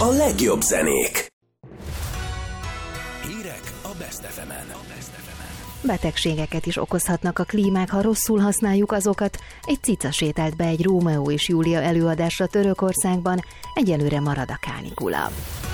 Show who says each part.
Speaker 1: a legjobb zenék.
Speaker 2: Hírek a Best FM-en.
Speaker 3: Betegségeket is okozhatnak a klímák, ha rosszul használjuk azokat. Egy cica sétált be egy Rómeó és Júlia előadásra Törökországban, egyelőre marad a kánikula.